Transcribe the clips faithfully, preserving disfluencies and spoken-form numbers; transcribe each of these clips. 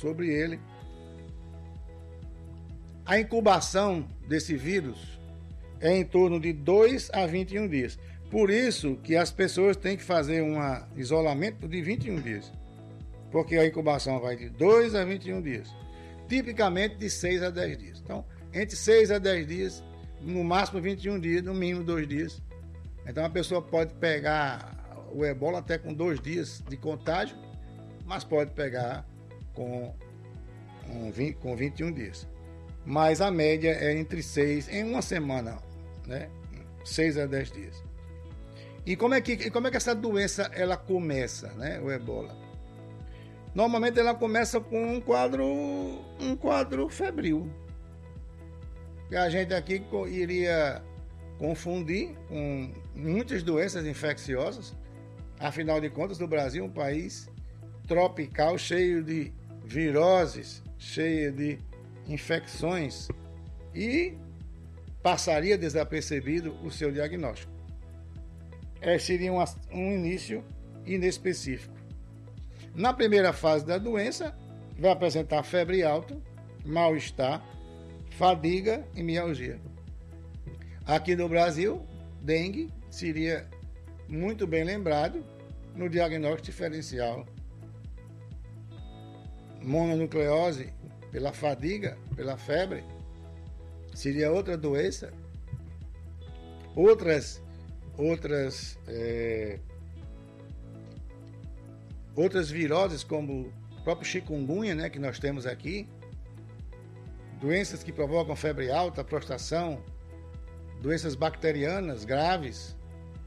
sobre ele. A incubação desse vírus é em torno de dois a vinte e um dias. Por isso que as pessoas têm que fazer um isolamento de vinte e um dias. Porque a incubação vai de dois a vinte e um dias. Tipicamente de seis a dez dias. Então, entre seis a dez dias, no máximo vinte e um dias, no mínimo dois dias. Então, a pessoa pode pegar o ebola até com dois dias de contágio, mas pode pegar com, um vinte, com vinte e um dias. Mas a média é entre seis, em uma semana, né? seis a dez dias. E como é que, como é que essa doença ela começa, né? O ebola? Normalmente ela começa com um quadro, um quadro febril. Que a gente aqui iria confundir com muitas doenças infecciosas. Afinal de contas, o Brasil é um país tropical, cheio de viroses, cheio de infecções, e passaria desapercebido o seu diagnóstico. É, seria um, um início inespecífico. Na primeira fase da doença, vai apresentar febre alta, mal-estar, fadiga e mialgia. Aqui no Brasil, dengue seria muito bem lembrado no diagnóstico diferencial. Mononucleose, pela fadiga, pela febre, seria outra doença. Outras, outras, é, outras viroses, como o próprio chikungunya, né, que nós temos aqui, doenças que provocam febre alta, prostração, doenças bacterianas graves.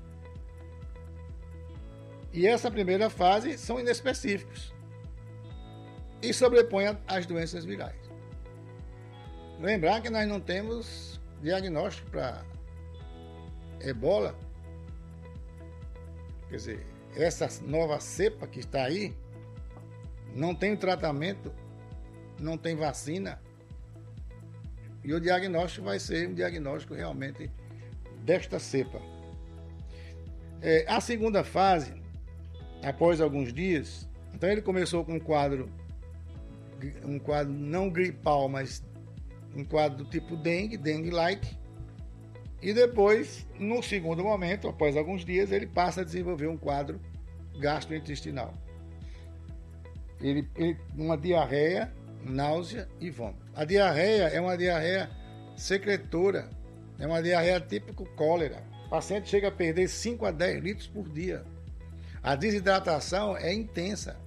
E essa primeira fase são inespecíficos e sobrepõem as doenças virais. Lembrar que nós não temos diagnóstico para ebola. Quer dizer, essa nova cepa que está aí não tem tratamento, não tem vacina. E o diagnóstico vai ser um diagnóstico realmente desta cepa. É, a segunda fase, após alguns dias, então ele começou com um quadro, um quadro não gripal, mas um quadro do tipo dengue, dengue-like. E depois, no segundo momento, após alguns dias, ele passa a desenvolver um quadro gastrointestinal. Ele, ele, uma diarreia, náusea e vômito. A diarreia é uma diarreia secretora, é uma diarreia típico cólera. O paciente chega a perder cinco a dez litros por dia. A desidratação é intensa.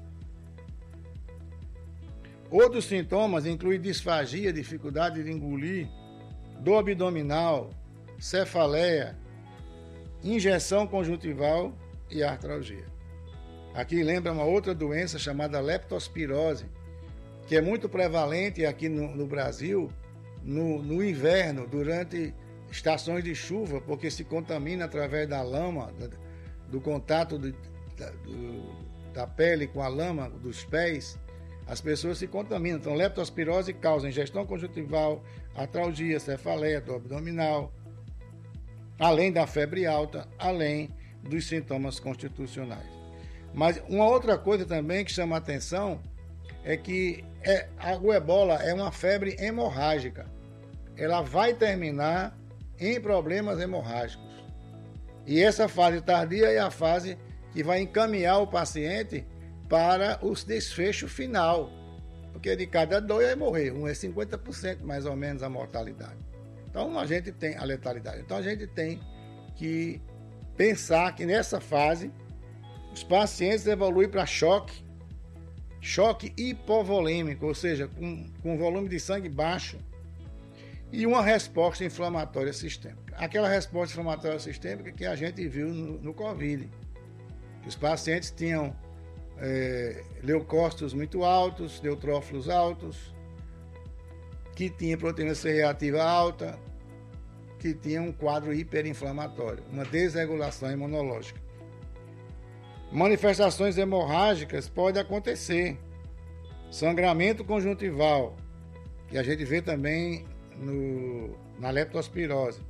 Outros sintomas incluem disfagia, dificuldade de engolir, dor abdominal, cefaleia, injeção conjuntival e artralgia. Aqui lembra uma outra doença chamada leptospirose, que é muito prevalente aqui no, no Brasil, no, no inverno, durante estações de chuva, porque se contamina através da lama, do, do contato do, da, do, da pele com a lama dos pés. As pessoas se contaminam. Então, leptospirose causa ingestão conjuntival, artralgia, cefaleia, dor abdominal, além da febre alta, além dos sintomas constitucionais. Mas uma outra coisa também que chama a atenção é que é, a, o ebola é uma febre hemorrágica. Ela vai terminar em problemas hemorrágicos. E essa fase tardia é a fase que vai encaminhar o paciente para o desfecho final, porque de cada dois vai morrer, um é cinquenta por cento mais ou menos a mortalidade. Então a gente tem a letalidade. Então a gente tem que pensar que nessa fase os pacientes evoluem para choque, choque hipovolêmico, ou seja, com, com volume de sangue baixo, e uma resposta inflamatória sistêmica. Aquela resposta inflamatória sistêmica que a gente viu no, no Covid. Os pacientes tinham É, leucócitos muito altos, neutrófilos altos, que tinha proteína C reativa alta, que tinha um quadro hiperinflamatório, uma desregulação imunológica. Manifestações hemorrágicas podem acontecer, sangramento conjuntival, que a gente vê também no, na leptospirose.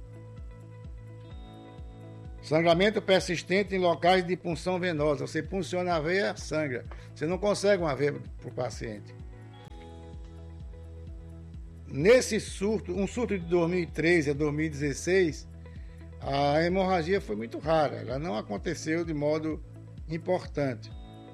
Sangramento persistente em locais de punção venosa. Você punciona a veia, sangra. Você não consegue uma veia para o paciente. nesse surto, um surto de dois mil e treze a dois mil e dezesseis, a hemorragia foi muito rara, ela não aconteceu de modo importante.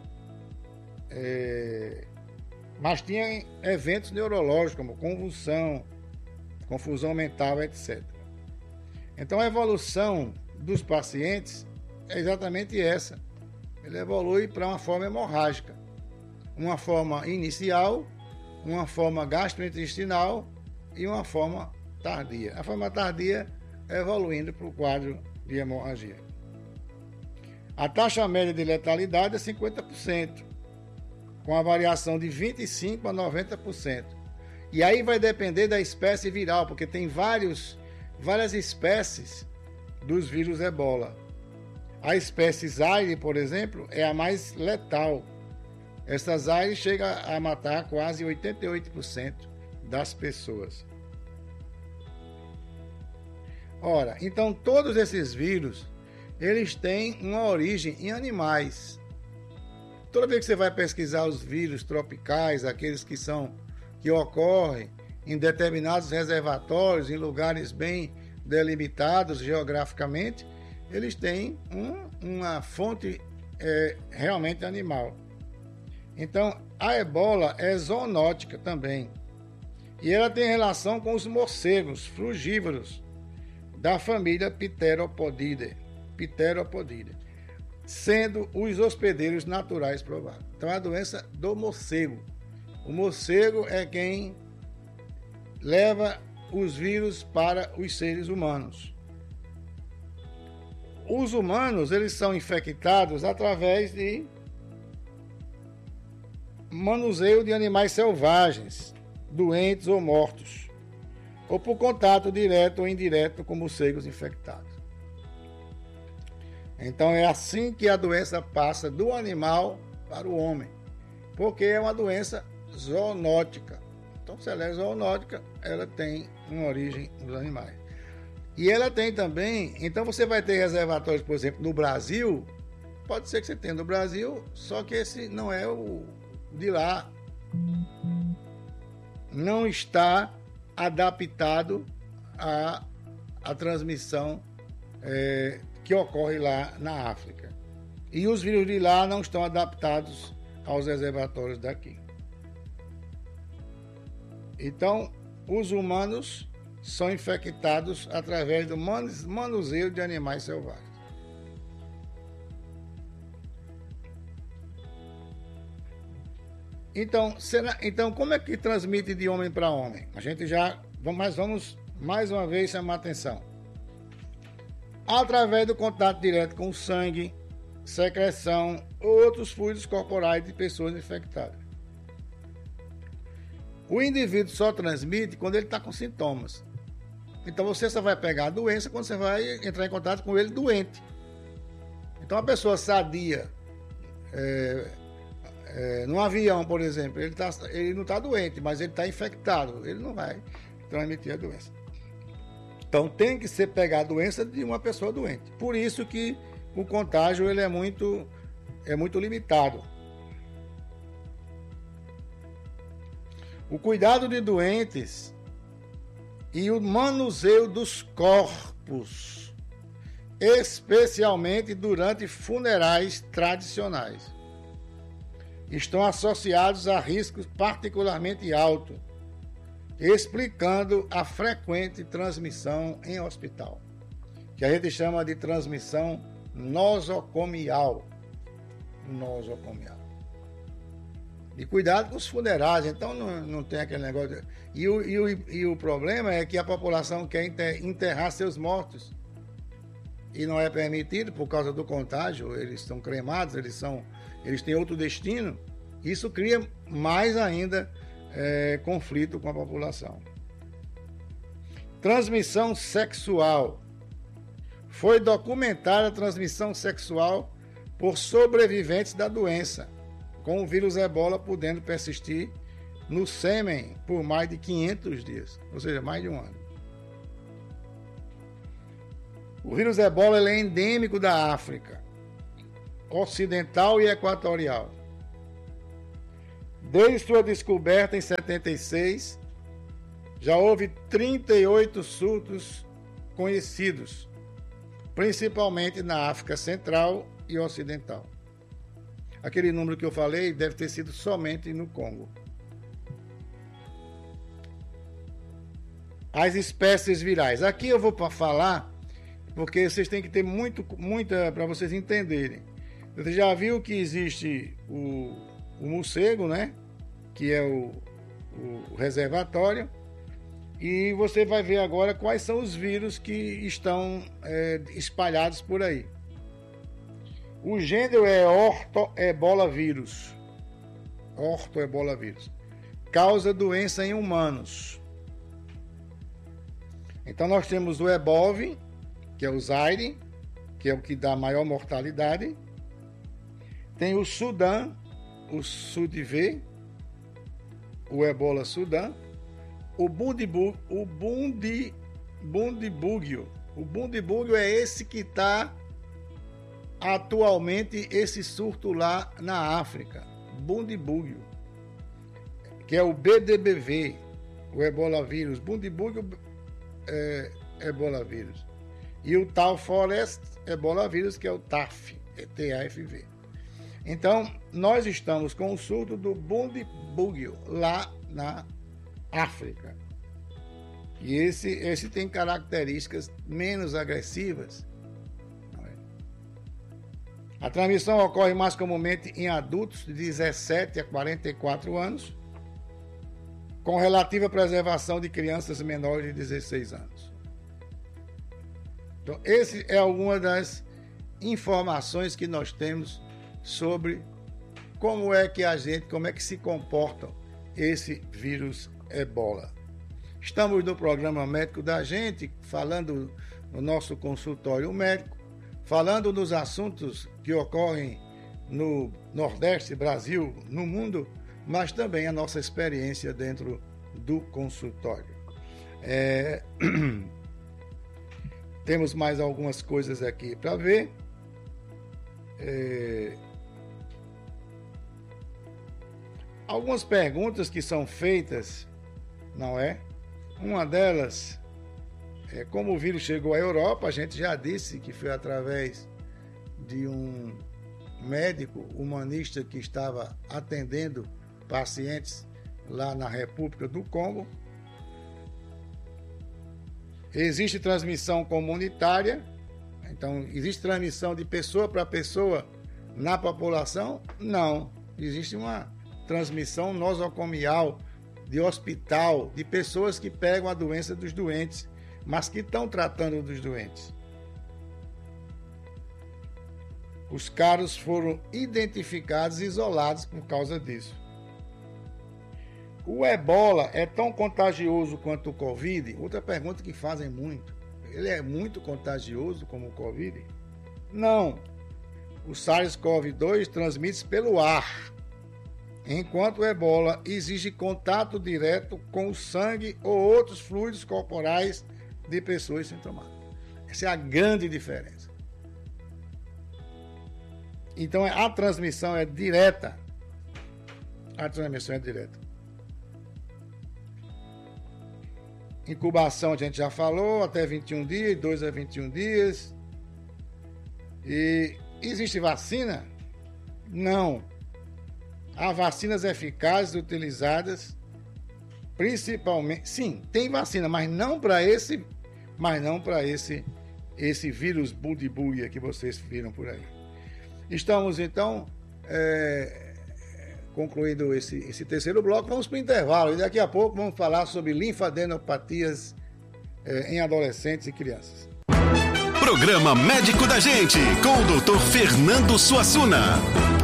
É, mas tinha eventos neurológicos, como convulsão, confusão mental, etcétera. Então a evolução dos pacientes é exatamente essa. Ele evolui para uma forma hemorrágica. Uma forma inicial, uma forma gastrointestinal e uma forma tardia. A forma tardia é evoluindo para o quadro de hemorragia. A taxa média de letalidade é cinquenta por cento, com a variação de vinte e cinco por cento a noventa por cento. E aí vai depender da espécie viral, porque tem vários, várias espécies dos vírus ebola. A espécie Zaire, por exemplo, é a mais letal. Essa Zaire chega a matar quase oitenta e oito por cento das pessoas. Ora, então todos esses vírus, eles têm uma origem em animais. Toda vez que você vai pesquisar os vírus tropicais, aqueles que são que ocorrem em determinados reservatórios, em lugares bem delimitados geograficamente, eles têm um, uma fonte é, realmente animal. Então, a ebola é zoonótica também. E ela tem relação com os morcegos frugívoros da família Pteropodidae, Pteropodidae, sendo os hospedeiros naturais prováveis. Então, é a doença do morcego. O morcego é quem leva os vírus para os seres humanos. Os humanos, eles são infectados através de manuseio de animais selvagens, doentes ou mortos, ou por contato direto ou indireto com morcegos infectados. Então é assim que a doença passa do animal para o homem, porque é uma doença zoonótica. Então, se ela é zoonótica, ela tem uma origem nos animais. E ela tem também, então você vai ter reservatórios, por exemplo, no Brasil, pode ser que você tenha no Brasil, só que esse não é o de lá. Não está adaptado à, à transmissão é, que ocorre lá na África. E os vírus de lá não estão adaptados aos reservatórios daqui. Então, os humanos são infectados através do manuseio de animais selvagens. Então, será, então, como é que transmite de homem para homem? A gente já, mas vamos mais uma vez chamar a atenção. Através do contato direto com o sangue, secreção ou outros fluidos corporais de pessoas infectadas. O indivíduo só transmite quando ele está com sintomas. Então você só vai pegar a doença quando você vai entrar em contato com ele doente. Então a pessoa sadia, é, é, num avião, por exemplo, ele, tá, ele não está doente, mas ele está infectado, ele não vai transmitir a doença. Então tem que ser pegar a doença de uma pessoa doente. Por isso que o contágio ele é muito, é muito limitado. O cuidado de doentes e o manuseio dos corpos, especialmente durante funerais tradicionais, estão associados a riscos particularmente altos, explicando a frequente transmissão em hospital, que a gente chama de transmissão nosocomial. Nosocomial. E cuidado com os funerais, então não, não tem aquele negócio. De... E, o, e, o, e o problema é que a população quer enterrar seus mortos. E não é permitido por causa do contágio, eles estão cremados, eles, são, eles têm outro destino. Isso cria mais ainda é, conflito com a população. Transmissão sexual. Foi documentada a transmissão sexual por sobreviventes da doença, com o vírus ebola podendo persistir no sêmen por mais de quinhentos dias, ou seja, mais de um ano. O vírus ebola ele é endêmico da África ocidental e equatorial. Desde sua descoberta em setenta e seis, Já houve trinta e oito surtos conhecidos, principalmente na África Central e Ocidental. Aquele número que eu falei deve ter sido somente no Congo. As espécies virais. Aqui eu vou falar, porque vocês têm que ter muito, muita para vocês entenderem. Você já viu que existe o, o morcego, né? Que é o, o reservatório. E você vai ver agora quais são os vírus que estão é, espalhados por aí. O gênero é ortoebolavírus. Ortoebolavírus. Causa doença em humanos. Então nós temos o Ebov, que é o Zaire, que é o que dá maior mortalidade. Tem o Sudã, o Sudv, o Ebola Sudã. O Bundibugyo, o Bundi, Bundibugyo. O Bundibugyo é esse que está atualmente, esse surto lá na África. Bundibugyo, que é o B D B V, o Ebola vírus. Bundibugyo é Ebola vírus. E o Tal Forest Ebola vírus, que é o T A F, T A F V. Então, nós estamos com o surto do Bundibugyo lá na África. E esse, esse tem características menos agressivas. A transmissão ocorre mais comumente em adultos de dezessete a quarenta e quatro anos, com relativa preservação de crianças menores de dezesseis anos. Então, essa é alguma das informações que nós temos sobre como é que a gente, como é que se comporta esse vírus Ebola. Estamos no programa Médico da Gente, falando no nosso consultório médico, falando dos assuntos que ocorrem no Nordeste, Brasil, no mundo, mas também a nossa experiência dentro do consultório. É... Temos mais algumas coisas aqui para ver. É... Algumas perguntas que são feitas, não é? Uma delas é como o vírus chegou à Europa. A gente já disse que foi através de um médico humanista que estava atendendo pacientes lá na República do Congo. Existe transmissão comunitária, então existe transmissão de pessoa para pessoa na população? Não, existe uma transmissão nosocomial de hospital, de pessoas que pegam a doença dos doentes, mas que estão tratando dos doentes. Os casos foram identificados e isolados por causa disso. O Ebola é tão contagioso quanto o Covid? Outra pergunta que fazem muito. Ele é muito contagioso como o Covid? Não. O SARS-CoV dois transmite-se pelo ar, enquanto o Ebola exige contato direto com o sangue ou outros fluidos corporais de pessoas sintomáticas. Essa é a grande diferença. Então, a transmissão é direta. A transmissão é direta. Incubação, a gente já falou, até vinte e um dias, dois a vinte e um dias. E existe vacina? Não. Há vacinas eficazes utilizadas, principalmente... Sim, tem vacina, mas não para esse, mas não para esse, esse vírus Bundibugyo que vocês viram por aí. Estamos, então, é, concluindo esse, esse terceiro bloco. Vamos para o intervalo e daqui a pouco vamos falar sobre linfadenopatias é, em adolescentes e crianças. Programa Médico da Gente, com o doutor Fernando Suassuna.